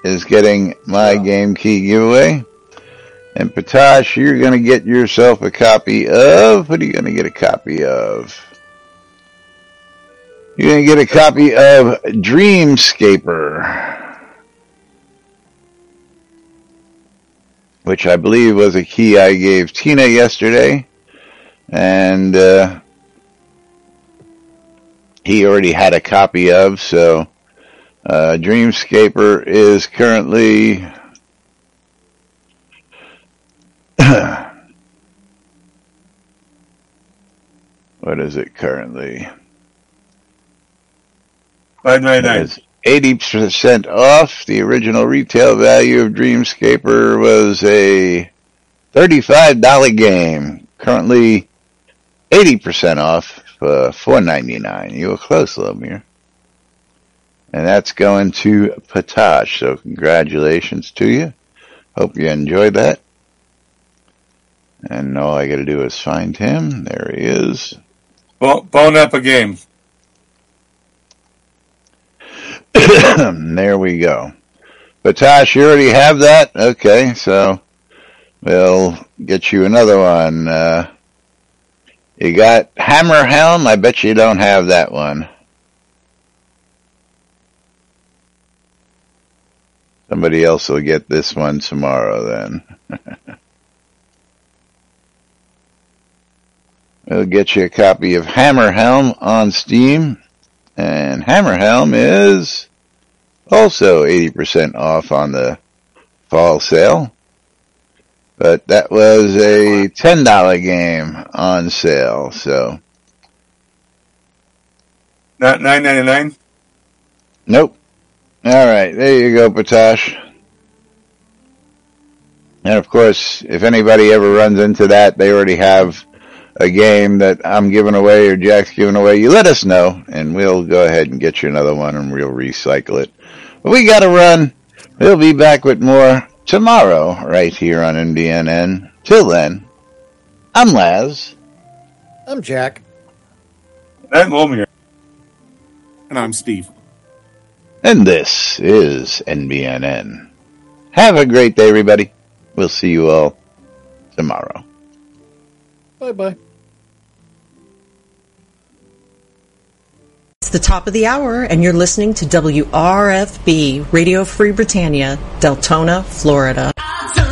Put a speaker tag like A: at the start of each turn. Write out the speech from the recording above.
A: is getting my game key giveaway. And Patosh, you're going to get yourself a copy of... What are you going to get a copy of? You're going to get a copy of Dreamscaper, which I believe was a key I gave Tina yesterday. And he already had a copy of, so Dreamscaper is currently... What is it currently?
B: $5.99.
A: It's 80% off. The original retail value of Dreamscaper was a $35 game. Currently 80% off for $4.99. You were close, Lomir. And that's going to Patosh. So congratulations to you. Hope you enjoyed that. And all I got to do is find him. There he is.
B: Bone up a game.
A: There we go. Patosh, you already have that? Okay, so we'll get you another one. You got Hammer Helm? I bet you don't have that one. Somebody else will get this one tomorrow then. We'll get you a copy of Hammer Helm on Steam. And Hammer Helm is also 80% off on the fall sale. But that was a $10 game on sale, so.
B: Not $9.99?
A: Nope. Alright, there you go, Patosh. And of course, if anybody ever runs into that, they already have a game that I'm giving away or Jack's giving away, you let us know, and we'll go ahead and get you another one, and we'll recycle it. But we got to run. We'll be back with more tomorrow right here on NBNN. Till then, I'm Laz.
C: I'm Jack.
B: I'm Lomir.
D: And I'm Steve.
A: And this is NBNN. Have a great day, everybody. We'll see you all tomorrow.
C: Bye-bye.
E: It's the top of the hour, and you're listening to WRFB, Radio Free Britannia, Deltona, Florida.